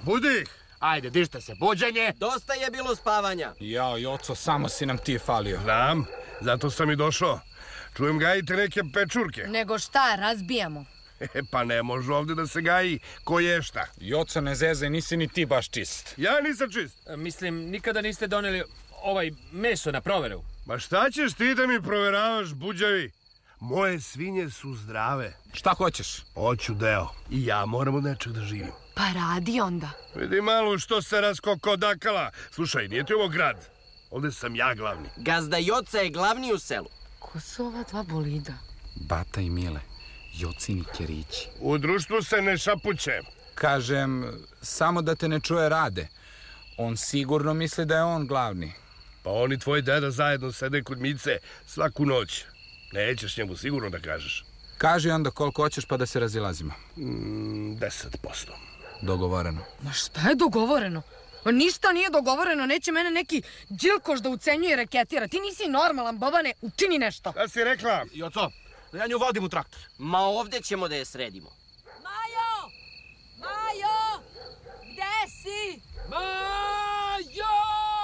Budi ih. Ajde, dižte se, buđenje. Dosta je bilo spavanja. Jao, Joco, samo si nam ti falio. Znam, zato sam i došao. Čujem gajite neke pečurke. Nego šta, razbijamo. Pa ne može ovde da se gaji ko je šta. Joco, ne zezaj, nisi ni ti baš čist. Ja nisam čist. Mislim, nikada niste doneli meso na proveru. Ma šta ćeš ti da mi proveravaš, buđavi? Moje svinje su zdrave. Šta hoćeš? Hoću deo. I ja moram od nečeg da živim. Pa radi onda. Vidi malo što se raskokodakala. Slušaj, nije ti ovo grad. Ovde sam ja glavni. Gazda Joca je glavni u selu. Ko su ova dva bolida? Bata i Mile, Jocini kerići. U društvu se ne šapuće. Kažem, samo da te ne čuje Rade. On sigurno misli da je on glavni. Pa on i tvoj deda zajedno sede kod Mice svaku noć. Nećeš njemu sigurno da kažeš. Kaži onda koliko hoćeš pa da se razilazimo. 10%. Dogovoreno. Ma šta je dogovoreno? Ma ništa nije dogovoreno, neće mene neki džilkoš da ucenjuje i reketira. Ti nisi normalan, Bobane, učini nešto. Šta si rekla? Joco, ja nju vodim u traktor. Ma ovde ćemo da je sredimo. Majo! Majo! Gde si? Majo!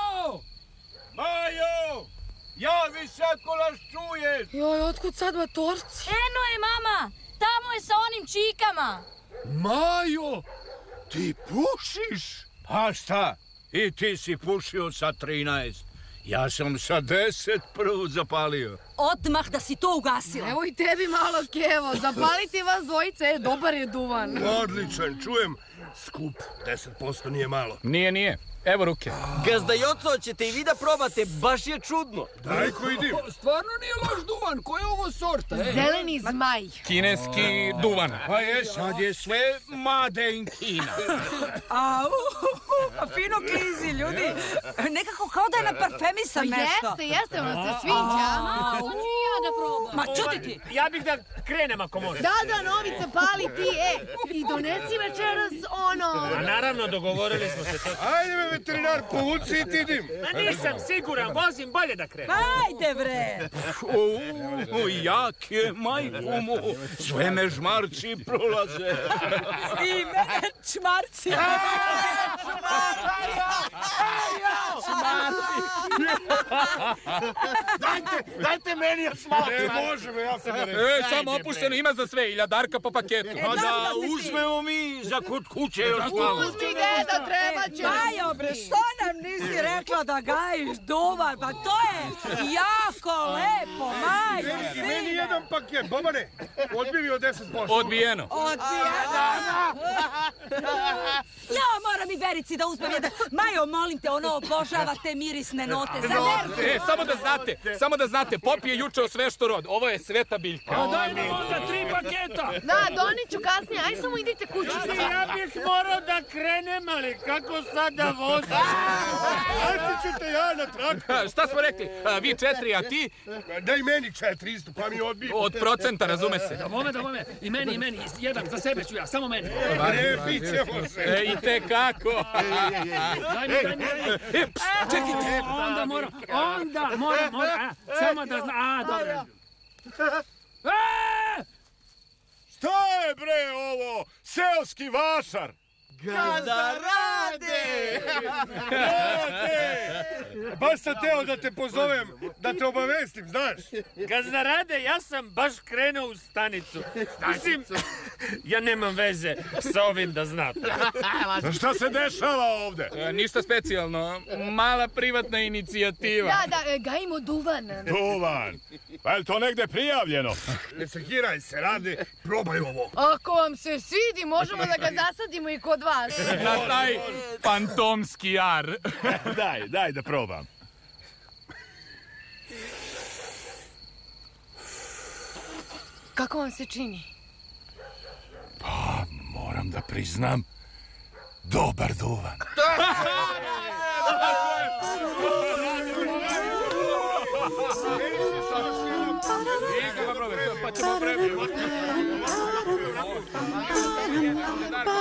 Majo! Javi se ako nas čuješ! Joj, otkud sad matorci? Eno je, mama! Tamo je sa onim čikama! Majo! Ti pušiš? Pa šta? I ti si pušio sa 13. Ja sam sa 10 prvo zapalio. Odmah da si to ugasila! Evo i tebi malo, Kevo, zapaliti vas dvojice, dobar je duvan. Odličan, čujem. Skup, 10% nije malo. Nije. Evo ruke. Gazda Joco, ćete i vi da probate, baš je čudno. Daj ko idim. Stvarno nije loš duvan, koja je ovo sorta? Zeleni zmaj. Kineski duvan. Pa je, sad je sve made in Kina. Pa fino klizi, ljudi. Nekako kao da je naparfemisan nešto. Jeste, ona se sviđa. Hoću i ja da probam. Ma čuti ti. Ja bih da krenem ako može. Da, Novica, pali ti, i donesi večeras ono... A naravno, dogovorili smo se to. Ajde me, veterinar, povuci i ti idim. Ma nisam siguran, vozim bolje da krenem. Ajde, bre. Jak je, majku mu. Sve me žmarci prolaze. I mene čmarci. Dajte meni od smala. Ne možemo, ja sam da rekao. Samo opušteno, ima za sve, iljadarka po paketu. Pa da uzmemo mi za kod kuće još malo. Uzmi, deda, treba će. Majo, bre, što nam nisi rekla da gajiš duvan? Pa to je jako lepo, Majo. Meni jedan paket, Bobane, odbi mi od 10%. Odbijeno. Ja moram i Verici da uzmem jedan. Majo, molim te, ono obožava te mirisne note. Samo da znate, Pop je juče osvešto rod. Ovo je sveta biljka. Daj mi onda 3 paketa. Da, doniću kasnije, aj samo idite kući. Ja bih morao da krenem, ali kako sad da vozim? Ajde ću te ja na traktor. Šta smo rekli? Vi 4, a ti? Daj meni 4 isto, pa mi odbi. Od procenta, razume se. Da mome. I meni. Jedan, za sebe ću ja, samo meni. Ne, bit ćemo se. I te kako? Daj mi. Čekajte. Onda moram. Samo da zna. Dobro. Šta je bre ovo? Seoski vašar. Gazda Rade! Baš sam teo da te pozovem, da te obavestim, znaš. Gazda Rade, ja sam baš krenuo u stanicu. Mislim, ja nemam veze sa ovim da znate. Šta se dešava ovde? Ništa specijalno. Mala privatna inicijativa. Da, gajimo duvan. Duvan. Pa je to negde prijavljeno? Ne sekiraj se, Rade, probaj ovo. Ako vam se svidi, možemo da ga zasadimo i kod vas. Na taj fantomski jar. Daj da probam. Kako vam se čini? Pa, moram da priznam, dobar duvan. Pa ćemo